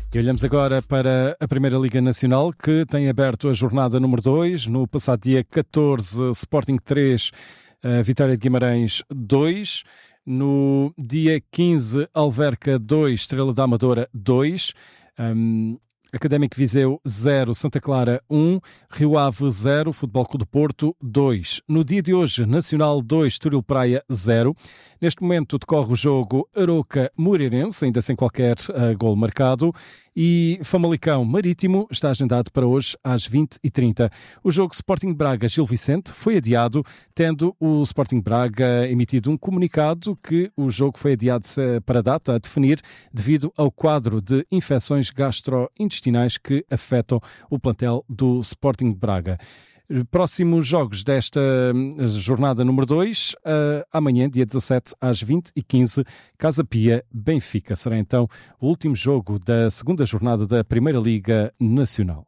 E olhamos agora para a Primeira Liga Nacional, que tem aberto a jornada número 2. No passado dia 14, Sporting 3, Vitória de Guimarães 2. No dia 15, Alverca 2, Estrela da Amadora 2. Académico Viseu 0, Santa Clara 1, Rio Ave 0, Futebol Clube do Porto 2. No dia de hoje, Nacional 2, Estoril Praia 0. Neste momento decorre o jogo Aroca-Moreirense, ainda sem qualquer gol marcado. E Famalicão Marítimo está agendado para hoje às 20h30. O jogo Sporting Braga-Gil Vicente foi adiado, tendo o Sporting Braga emitido um comunicado que o jogo foi adiado para a data a definir devido ao quadro de infecções gastrointestinais que afetam o plantel do Sporting Braga. Próximos jogos desta jornada número 2, amanhã, dia 17, às 20h15, Casa Pia, Benfica. Será então o último jogo da segunda jornada da Primeira Liga Nacional.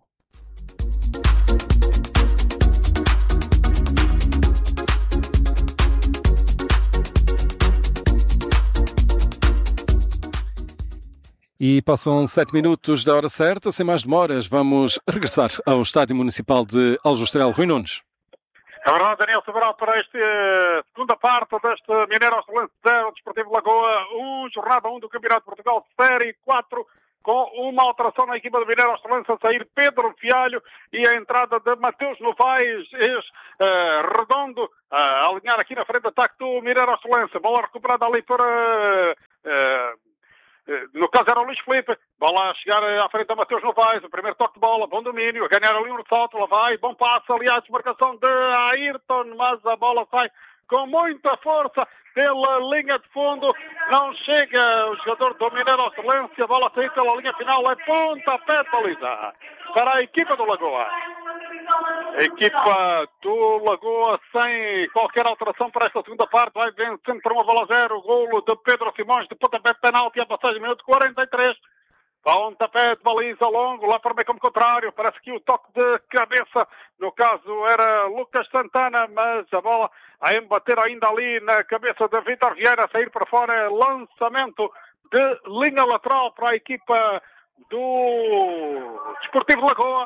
E passam 7 minutos da hora certa, sem mais demoras, vamos regressar ao Estádio Municipal de Aljustrel. Rui Nunes. É verdade, Daniel Sobral, para esta segunda parte deste Mineiro Ostelense 0, Desportivo Lagoa 1, jornada 1 do Campeonato de Portugal, série 4, com uma alteração na equipa do Mineiro Ostelense, a sair Pedro Fialho e a entrada de Mateus Novaes, Redondo, a alinhar aqui na frente de ataque do Mineiro Ostelense. Bola recuperada ali para... no caso era o Luís Filipe, bola a chegar à frente a Mateus Novaes, o primeiro toque de bola, bom domínio, a ganhar ali um ressalto, lá vai, bom passo ali à desmarcação de Ayrton, mas a bola sai com muita força pela linha de fundo, não chega o jogador do Mineiro Ostelense, a bola sai pela linha final, é pontapé de baliza para a equipa do Lagoa. A equipa do Lagoa sem qualquer alteração para esta segunda parte, vai vencendo por 1-0, o golo de Pedro Simões de pontapé de penalti, a passagem minuto 43. Pontapé de baliza longo, lá para o meio como contrário, parece que o toque de cabeça, no caso era Lucas Santana, mas a bola a embater ainda ali na cabeça de Vítor Vieira, a sair para fora, lançamento de linha lateral para a equipa do Desportivo Lagoa.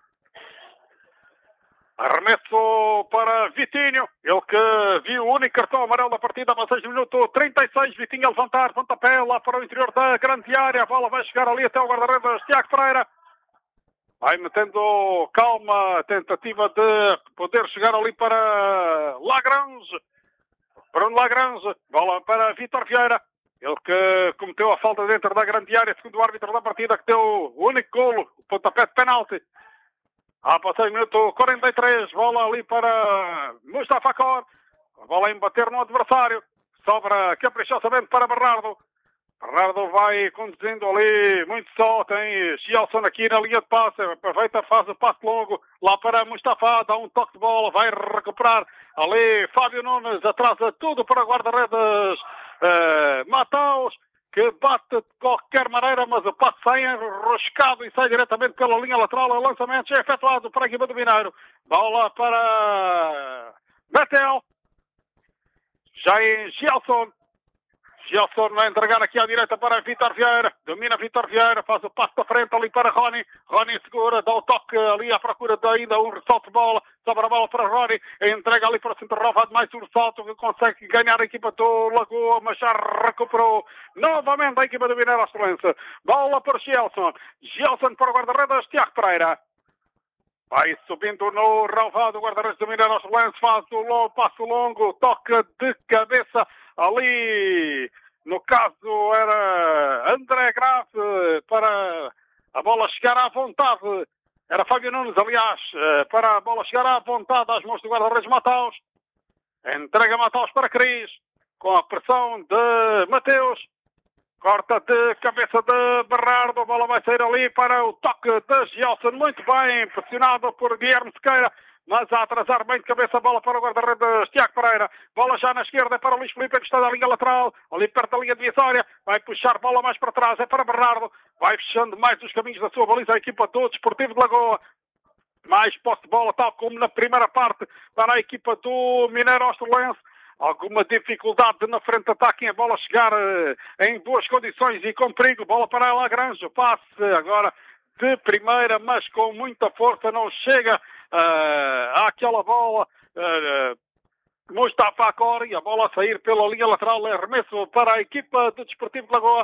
Arremesso para Vitinho, ele que viu o único cartão amarelo da partida, mas 6 minutos 36, Vitinho a levantar, pontapé lá para o interior da grande área, a bola vai chegar ali até o guarda-redes Tiago Pereira. Vai metendo calma, tentativa de poder chegar ali para Lagrange, Bruno Lagrange, bola para Vítor Vieira, ele que cometeu a falta dentro da grande área, segundo o árbitro da partida, que deu o único golo, o pontapé de penalti. A passagem minuto 43, bola ali para Mustafa Cor, a bola a embater no adversário, sobra caprichosamente para Bernardo. Bernardo vai conduzindo ali muito só, tem Gielson aqui na linha de passe, aproveita, faz o passe longo, lá para Mustafa, dá um toque de bola, vai recuperar ali Fábio Nunes, atrasa tudo para guarda-redes Mataus, que bate de qualquer maneira, mas o passe sai enroscado e sai diretamente pela linha lateral. O lançamento é efetuado para a equipa do Mineiro. Bola para Betel. Já em Gielson. Gielson vai entregar aqui à direita para Vítor Vieira. Domina Vítor Vieira, faz o passo da frente ali para Rony. Rony segura, dá o toque ali à procura de ainda um ressalto de bola. Sobra a bola para Rony. Entrega ali para o centro, vai mais um ressalto que consegue ganhar a equipa do Lagoa, mas já recuperou novamente a equipa do Mineiro Ostelense. Bola para Gielson. Gielson para o guarda-redes Tiago Pereira. Vai subindo no relvado o guarda-redes do Mineiro Ostelense, faz o passo longo, toque de cabeça ali, no caso era André Grave, para a bola chegar à vontade, era Fábio Nunes, aliás, para a bola chegar à vontade às mãos do guarda-redes Mataus. Entrega Mataus para Cris, com a pressão de Mateus. Corta de cabeça de Bernardo, a bola vai sair ali para o toque de Gielson, muito bem, pressionado por Guilherme Sequeira, mas a atrasar bem de cabeça a bola para o guarda-redes Tiago Pereira. Bola já na esquerda para o Luís Filipe, que está na linha lateral, ali perto da linha divisória, vai puxar bola mais para trás, é para Bernardo, vai fechando mais os caminhos da sua baliza a equipa do Desportivo de Lagoa. Mais posse de bola, tal como na primeira parte, para a equipa do Mineiro Ostelense. alguma dificuldade na frente de ataque, a bola chegar em boas condições e com perigo, bola para a Lagrange, passe agora de primeira, mas com muita força, não chega àquela bola. Mustafa Akor, e a bola a sair pela linha lateral, arremesso para a equipa do Desportivo de Lagoa.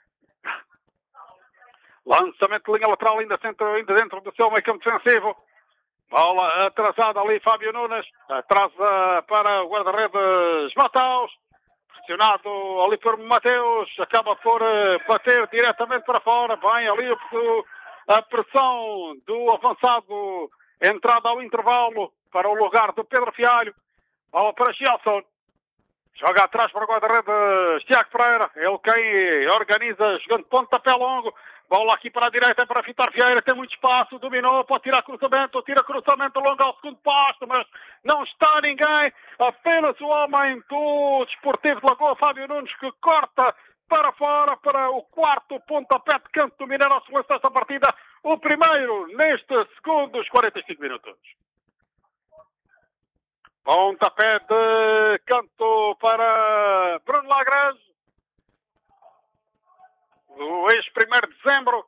Lançamento de linha lateral ainda dentro do seu meio campo defensivo. Bola atrasada ali, Fábio Nunes. Atrasa para o guarda-redes Mataus. Pressionado ali por Mateus. Acaba por bater diretamente para fora. Vem ali a pressão do avançado. Entrada ao intervalo para o lugar do Pedro Fialho. Bola para Gelson. Joga atrás para o guarda-redes Tiago Pereira. Ele quem organiza, jogando pontapé longo. Bola aqui para a direita para Vitor Vieira. Tem muito espaço. Dominou. Pode tirar cruzamento. Tira cruzamento longo ao segundo posto. Mas não está ninguém. Apenas o homem do Desportivo de Lagoa, Fábio Nunes, que corta para fora para o quarto pontapé de canto do Mineiro ao silêncio desta partida. O primeiro neste segundos 45 minutos. Pontapé de canto para Bruno Lagrange. O ex-1 de dezembro.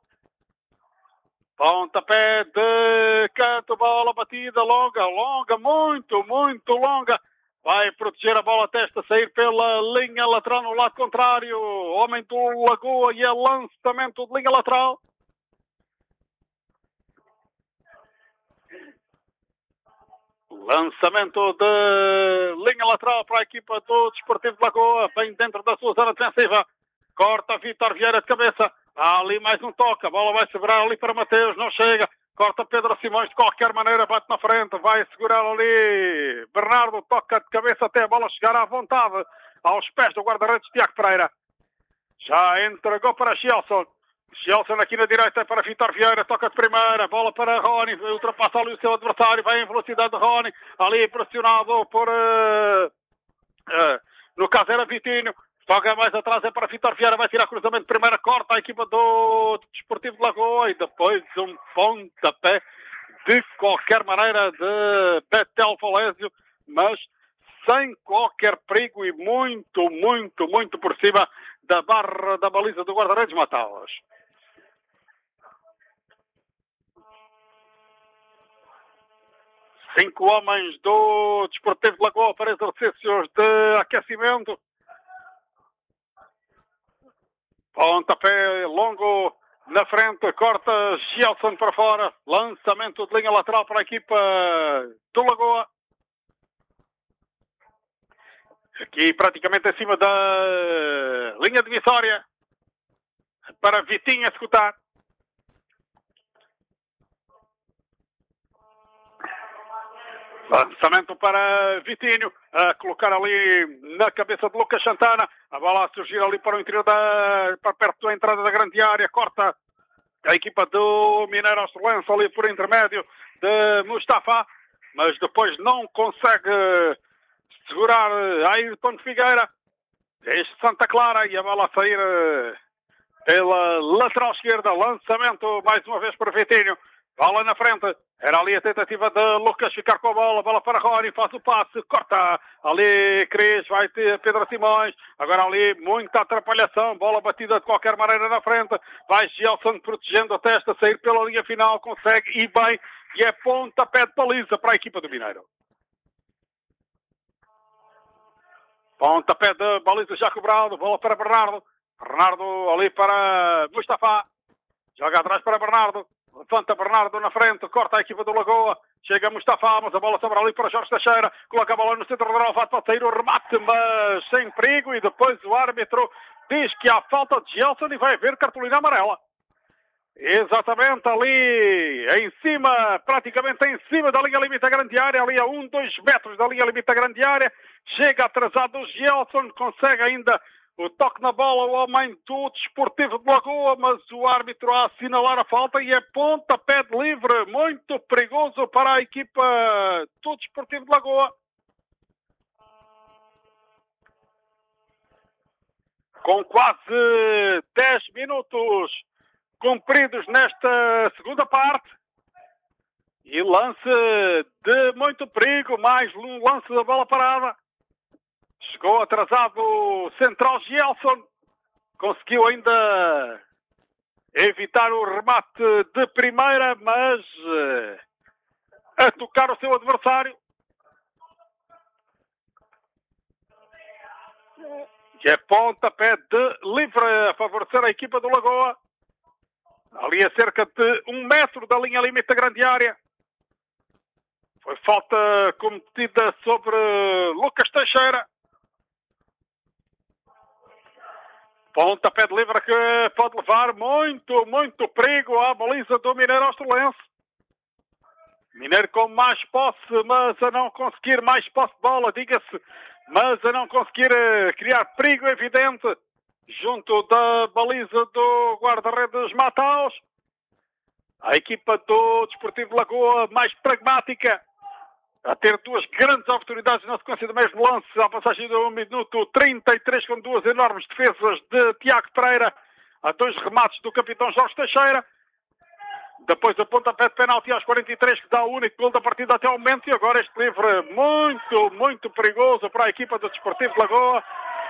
Pontapé de canto, bola batida, longa, muito longa. Vai proteger a bola, testa sair pela linha lateral no lado contrário. Homem do Lagoa e é lançamento de linha lateral. Lançamento de linha lateral para a equipa do Desportivo de Lagoa, bem dentro da sua zona defensiva. Corta Vitor Vieira de cabeça. Há ali mais um toque. A bola vai segurar ali para Mateus. Não chega. Corta Pedro Simões de qualquer maneira. Bate na frente. Vai segurar ali. Bernardo toca de cabeça até a bola chegar à vontade aos pés do guarda-redes Tiago Pereira. Já entregou para Gelson. Gelson aqui na direita para Vitor Vieira. Toca de primeira. Bola para Rony. Ultrapassa ali o seu adversário. Vai em velocidade de Rony. Ali pressionado por... no caso era Vitinho. Toca mais atrás, é para Vitor Vieira, vai tirar cruzamento de primeira, corta a equipa do Desportivo de Lagoa e depois um pontapé de qualquer maneira de Betel Valésio, mas sem qualquer perigo e muito por cima da barra da baliza do guarda-redes Mataus. Cinco homens do Desportivo de Lagoa para exercícios de aquecimento. Pontapé longo na frente, corta Gelson para fora, lançamento de linha lateral para a equipa do Lagoa. Aqui praticamente acima da linha de Vitória, para Vitinho executar. Lançamento para Vitinho, a colocar ali na cabeça de Lucas Santana. A bola a surgir ali para o interior para perto da entrada da grande área. Corta a equipa do Mineiro Australense ali por intermédio de Mustafa. Mas depois não consegue segurar Ayrton Figueira. Este Santa Clara e a bola a sair pela lateral esquerda. Lançamento mais uma vez para Vitinho. Bola na frente. Era ali a tentativa de Lucas ficar com a bola. Bola para Rony. Faz o passe. Corta. Ali Cris. Vai ter Pedro Simões. Agora ali muita atrapalhação. Bola batida de qualquer maneira na frente. Vai Gelson protegendo a testa. Sair pela linha final. Consegue e bem. E é pontapé de baliza para a equipa do Mineiro. Pontapé de baliza já cobrado. Bola para Bernardo. Bernardo ali para Mustafa. Joga atrás para Bernardo. Levanta Bernardo na frente, corta a equipa do Lagoa, chega Mustafa, mas a bola sobra ali para Jorge Teixeira, coloca a bola no centro da relvado, pode sair o remate, mas sem perigo, e depois o árbitro diz que há falta de Gelson e vai haver cartolina amarela. Exatamente ali, em cima, praticamente em cima da linha limite da grande área, ali a 2 metros da linha limite da grande área, chega atrasado o Gelson, consegue ainda o toque na bola, o homem do Desportivo de Lagoa, mas o árbitro a assinalar a falta e é pontapé de livre, muito perigoso para a equipa do Desportivo de Lagoa. Com quase 10 minutos cumpridos nesta segunda parte e lance de muito perigo, mais um lance da bola parada. Chegou atrasado o central Gelson. Conseguiu ainda evitar o remate de primeira, mas a tocar o seu adversário. Que é pontapé de livre a favorecer a equipa do Lagoa. Ali a cerca de 1 metro da linha limite da grande área. Foi falta cometida sobre Lucas Teixeira. Pontapé de livre que pode levar muito perigo à baliza do Mineiro Australense. Mineiro com mais posse, mas a não conseguir mais posse de bola, diga-se, mas a não conseguir criar perigo evidente junto da baliza do guarda-redes Mataus. A equipa do Desportivo de Lagoa mais pragmática, a ter duas grandes oportunidades na sequência do mesmo lance, à passagem de 1 minuto 33, com duas enormes defesas de Tiago Pereira, a 2 remates do capitão Jorge Teixeira. Depois o pontapé de penalti aos 43, que dá o único gol da partida até ao momento. E agora este livre muito perigoso para a equipa do Desportivo de Lagoa.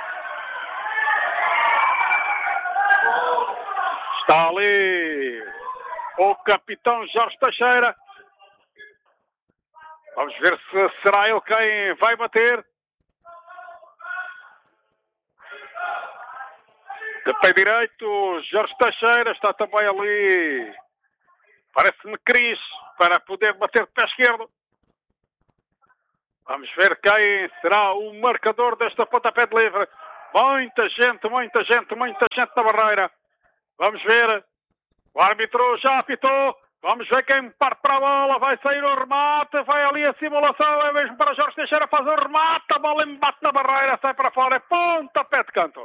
Está ali o capitão Jorge Teixeira. Vamos ver se será ele quem vai bater. De pé direito, Jorge Teixeira está também ali. Parece-me Cris para poder bater de pé esquerdo. Vamos ver quem será o marcador desta pontapé de livre. Muita gente na barreira. Vamos ver. O árbitro já apitou. Vamos ver quem parte para a bola. Vai sair o remate. Vai ali a simulação. É mesmo para Jorge Teixeira fazer o remate. A bola embate na barreira. Sai para fora. É pontapé de canto.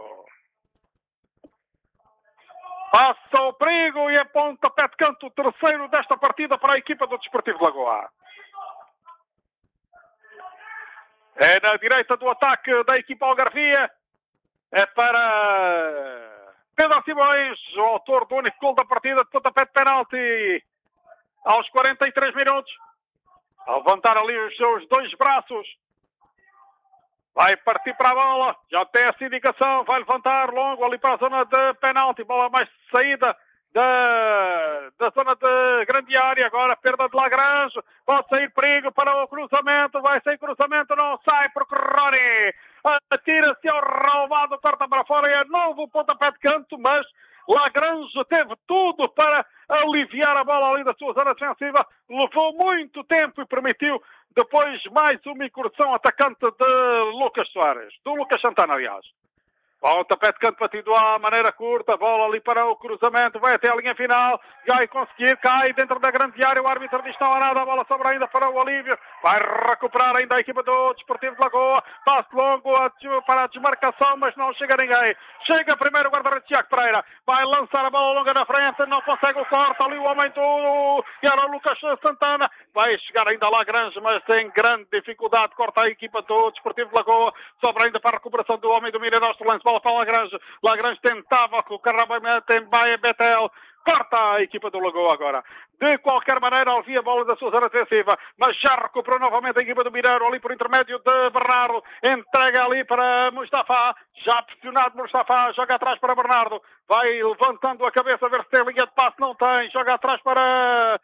Passa o perigo e é pontapé de canto, o terceiro desta partida para a equipa do Desportivo de Lagoa. É na direita do ataque da equipa algarvia. É para Pedro Simões, o autor do único gol da partida, de pontapé de penalti aos 43 minutos. A levantar ali os seus 2 braços. Vai partir para a bola, já tem essa indicação, vai levantar longo ali para a zona de penalti, bola mais saída da zona de grande área, agora perda de Lagrange, pode sair perigo para o cruzamento, vai sair cruzamento, não sai porque Rony atira-se ao relvado, torta para fora e é novo pontapé de canto, mas Lagrange teve tudo para aliviar a bola ali da sua zona defensiva, levou muito tempo e permitiu depois mais uma incursão atacante de Lucas Soares, do Lucas Santana, aliás. Pontapé de canto batido à maneira curta, bola ali para o cruzamento, vai até a linha final, vai conseguir, cai dentro da grande área, o árbitro diz não há nada, a bola sobra ainda para o Olívio, vai recuperar ainda a equipa do Desportivo de Lagoa, passe longo para a desmarcação, mas não chega ninguém. Chega primeiro o guarda-redes Tiago Pereira, vai lançar a bola longa na frente, não consegue o corte, ali o homem do Lucas Santana, vai chegar ainda lá Lagrange, mas tem grande dificuldade, corta a equipa do Desportivo de Lagoa, sobra ainda para a recuperação do homem do Mineiro Australense, bola para Lagrange, Lagrange tentava colocar em Baia Betel, corta a equipa do Lagoa agora. De qualquer maneira, alivia a bola da sua zona defensiva, mas já recuperou novamente a equipa do Mineiro, ali por intermédio de Bernardo, entrega ali para Mustafa, já pressionado Mustafa, joga atrás para Bernardo, vai levantando a cabeça a ver se tem linha de passe, não tem, joga atrás para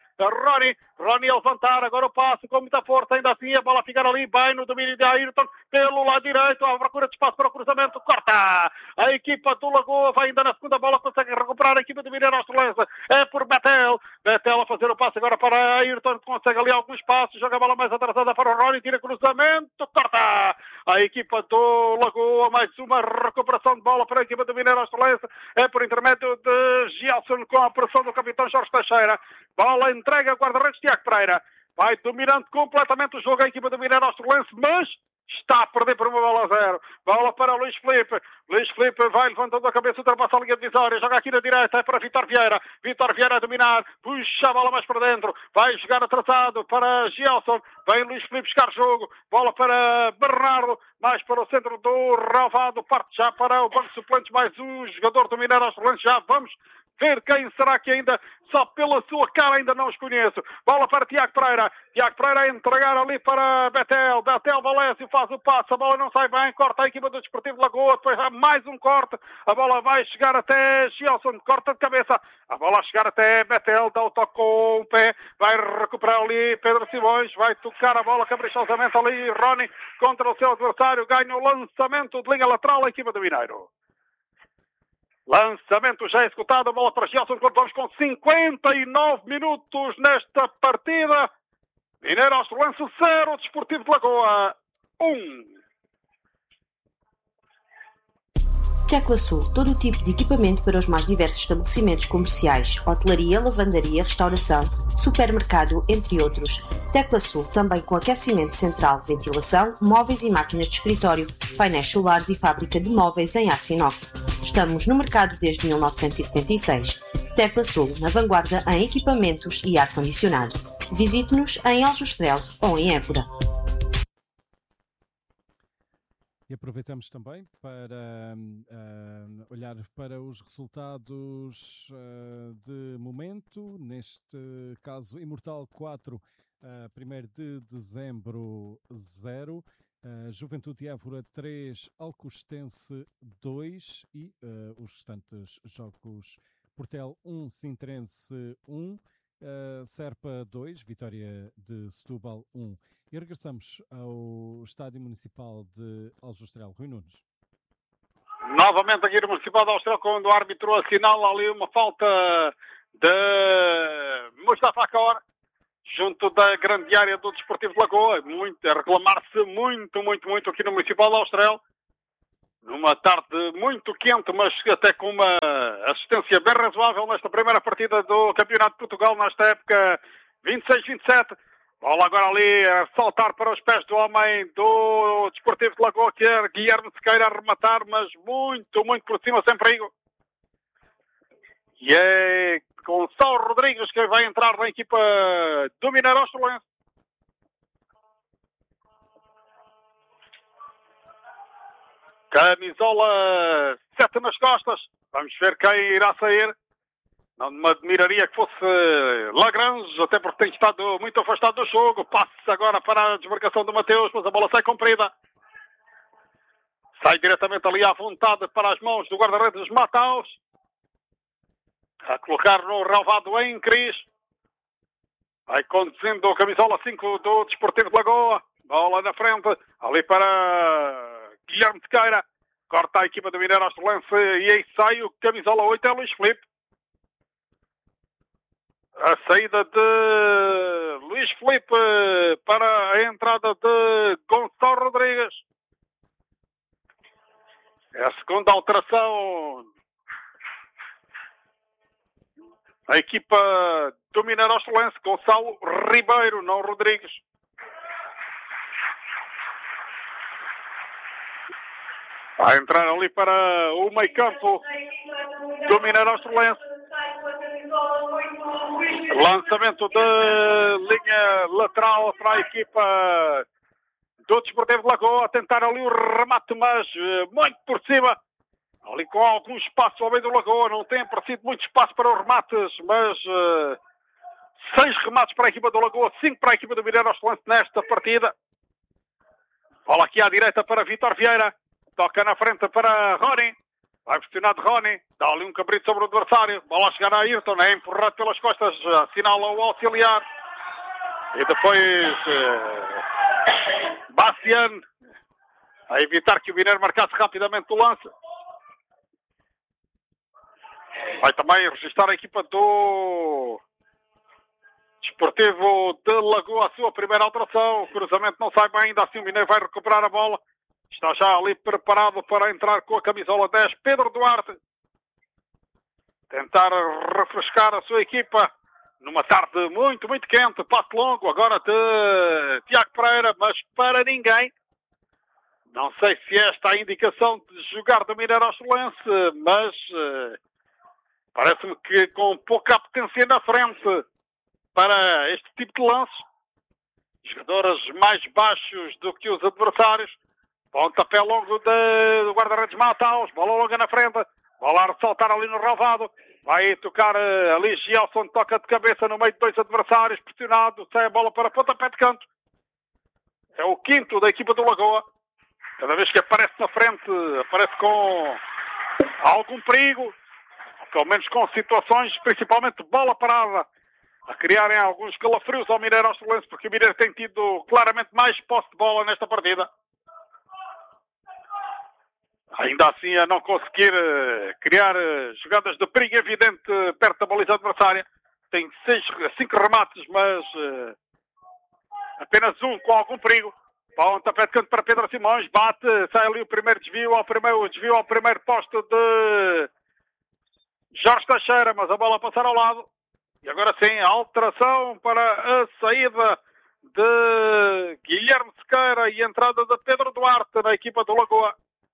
Rony a levantar, agora o passe com muita força, ainda assim a bola ficar ali, bem no domínio de Ayrton, pelo lado direito, à procura de espaço para o cruzamento, corta! A equipa do Lagoa vai ainda na segunda bola, consegue recuperar a equipa do Mineiro Australense, é por Betel a fazer o passe agora para Ayrton, consegue ali alguns passos, joga a bola mais atrasada para o Rony, tira cruzamento, corta! A equipa do Lagoa, mais uma recuperação de bola para a equipa do Mineiro Australense, é por intermédio de Gelson com a pressão do capitão Jorge Teixeira, bola entrega a guarda-redes Tiago Pereira, vai dominando completamente o jogo a equipa do Mineiro Australense, mas está a perder por 1-0. Bola para Luís Filipe. Luís Filipe vai levantando a cabeça, ultrapassa a linha divisória, joga aqui na direita, é para Vítor Vieira. Vítor Vieira a dominar, puxa a bola mais para dentro, vai jogar atrasado para Gelson. Vem Luís Filipe buscar jogo, bola para Bernardo, mais para o centro do relvado, parte já para o banco de suplentes, mais um jogador do Mineiro Australense. Já vamos ver quem será que ainda, só pela sua cara ainda não os conheço. Bola para Tiago Pereira a entregar ali para Betel Valésio faz o passo, a bola não sai bem, corta a equipa do Desportivo de Lagoa, depois há mais um corte, a bola vai chegar até Gelson, corta de cabeça, a bola a chegar até Betel, dá o toque com o pé, vai recuperar ali Pedro Simões, vai tocar a bola caprichosamente ali, Rony contra o seu adversário, ganha o lançamento de linha lateral a equipa do Mineiro. Lançamento já executado, a bola para Gelson, vamos com 59 minutos nesta partida. Mineiro Austrlense 0, Desportivo de Lagoa 1. Tecla Sul, todo o tipo de equipamento para os mais diversos estabelecimentos comerciais, hotelaria, lavandaria, restauração, supermercado, entre outros. Tecla Sul, também com aquecimento central, ventilação, móveis e máquinas de escritório, painéis solares e fábrica de móveis em aço inox. Estamos no mercado desde 1976. Tecla Sul, na vanguarda em equipamentos e ar-condicionado. Visite-nos em Aljustrel ou em Évora. E aproveitamos também para olhar para os resultados de momento, neste caso Imortal 4, 1º de dezembro 0, Juventude Évora 3, Alcostense 2 e os restantes jogos: Portel 1, Sintrense 1, Serpa 2, Vitória de Setúbal 1. E regressamos ao Estádio Municipal de Aljustrel. Rui Nunes. Novamente aqui no Municipal de Aljustrel, quando o árbitro assinala ali uma falta de Mustafa Kaur, junto da grande área do Desportivo de Lagoa. A reclamar-se muito aqui no Municipal de Aljustrel. Numa tarde muito quente, mas até com uma assistência bem razoável nesta primeira partida do Campeonato de Portugal, nesta época 26-27. Bola agora ali a saltar para os pés do homem do Desportivo de Lagoa, que é Guilherme Sequeira, a rematar, mas muito por cima, sem perigo. E é Gonçalo Rodrigues que vai entrar na equipa do Mineiro Austrlense. Camisola 7 nas costas. Vamos ver quem irá sair. Não me admiraria que fosse Lagrange, até porque tem estado muito afastado do jogo. Passe agora para a desmarcação do Mateus, mas a bola sai comprida. Sai diretamente ali à vontade para as mãos do guarda-redes Mataus. A colocar no relvado em Cris. Vai conduzindo o camisola 5 do Desportivo de Lagoa. Bola na frente, ali para Guilherme Sequeira. Corta a equipa do Mineiro Austrlense e aí sai o camisola 8, é Luís Filipe. A saída de Luís Filipe para a entrada de Gonçalo Rodrigues. É a segunda alteração. A equipa do Mineiro Austrlense, Gonçalo Ribeiro, não Rodrigues. Vai entrar ali para o meio campo do Mineiro Austrlense. Lançamento de linha lateral para a equipa do Desportivo de Lagoa. Tentar ali o remate, mas muito por cima. Ali com algum espaço ao meio do Lagoa. Não tem aparecido muito espaço para os remates, mas 6 remates para a equipa do Lagoa, 5 para a equipa do Mineiro Austrlense nesta partida. Bola aqui à direita para Vítor Vieira. Toca na frente para Rony. Vai pressionado Rony. Dá ali um cabrito sobre o adversário. Bola a chegar a Ayrton. É empurrado pelas costas. Assinala o auxiliar. E depois Bastian. A evitar que o Mineiro marcasse rapidamente o lance. Vai também registrar a equipa do Desportivo de Lagoa a sua primeira alteração. O cruzamento não sai bem. Ainda assim o Mineiro vai recuperar a bola. Está já ali preparado para entrar com a camisola 10, Pedro Duarte. Tentar refrescar a sua equipa numa tarde muito quente. Passe longo agora de Tiago Pereira, mas para ninguém. Não sei se esta é a indicação de jogar do Mineiro Austrlense, mas parece-me que com pouca potência na frente para este tipo de lances. Jogadores mais baixos do que os adversários. Pontapé longo do guarda-redes Mataus. Bola longa na frente. Bola a ressaltar ali no relvado. Vai tocar ali Gelson, toca de cabeça no meio de dois adversários, pressionado, sai a bola para pontapé de canto. É o quinto da equipa do Lagoa. Cada vez que aparece na frente, aparece com algum perigo, pelo menos com situações, principalmente bola parada, a criarem alguns calafrios ao Mineiro Australense, porque o Mineiro tem tido claramente mais posse de bola nesta partida. Ainda assim a não conseguir criar jogadas de perigo evidente perto da baliza adversária. Tem 5 remates, mas apenas um com algum perigo. Pontapé de canto para Pedro Simões, bate, sai ali o primeiro desvio ao primeiro poste de Jorge Teixeira, mas a bola a passar ao lado. E agora sim, a alteração para a saída de Guilherme Sequeira e a entrada de Pedro Duarte na equipa do Lagoa.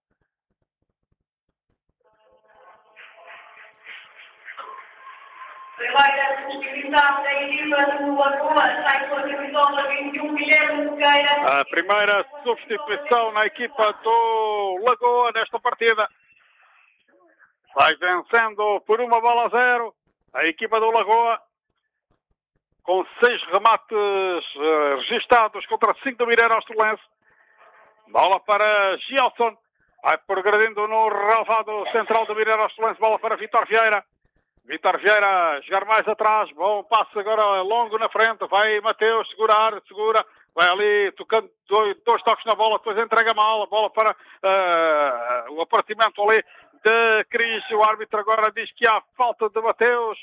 Primeira substituição da equipa do Lagoa, sai com a camisola 21, Guilherme Sequeira. A primeira substituição na equipa do Lagoa nesta partida. Vai vencendo por 1-0 a equipa do Lagoa, com 6 remates registados contra 5 do Mineiro Australense. Bola para Gelson, vai progredindo no relvado central do Mineiro Australense, bola para Vítor Vieira. Vítor Vieira jogar mais atrás, bom passe agora longo na frente, vai Mateus segura, vai ali tocando dois toques na bola, depois entrega mal a bola para o aparecimento ali de Cris. O árbitro agora diz que há falta de Mateus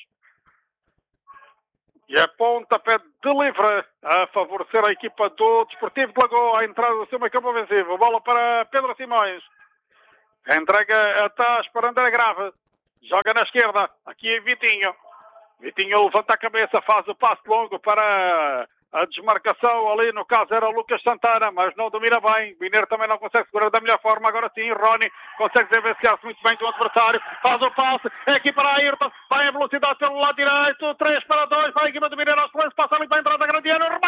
e a pontapé de livre a favorecer a equipa do Desportivo de Lagoa, a entrada do seu meio campo ofensivo, bola para Pedro Simões, entrega atrás para André Grave. Joga na esquerda, aqui é Vitinho. Vitinho levanta a cabeça, faz o passe longo para a desmarcação. Ali no caso era Lucas Santana, mas não domina bem. O Mineiro também não consegue segurar da melhor forma. Agora sim, Rony consegue desenvenciar-se muito bem do adversário. Faz o passe, é aqui para a Ayrton. Vai em velocidade pelo lado direito, 3-2 para a equipa do Mineiro Australense. Passa ali para a entrada da grande área.